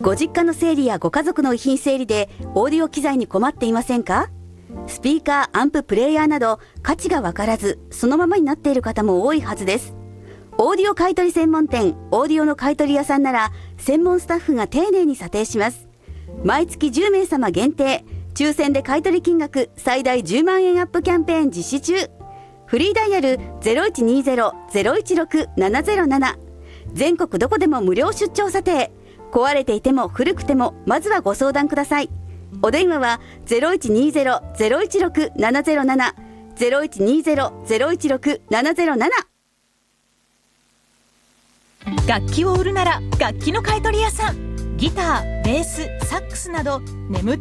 ご実家の整理やご家族の遺品整理でオーディオ機材に困っていませんか？スピーカー、アンプ、プレイヤーなど価値がわからずそのままになっている方も多いはずです。オーディオ買取専門店オーディオの買取屋さんなら専門スタッフが丁寧に査定します。毎月10名様限定抽選で買取金額最大10万円アップキャンペーン実施中。フリーダイヤル 0120-016-707 全国どこでも無料出張査定。壊れていても古くてもまずはご相談ください。お電話は 0120-016-707 0120-016-707。 楽器を売るなら楽器の買取屋さん。ギター、ベース、サックスなど眠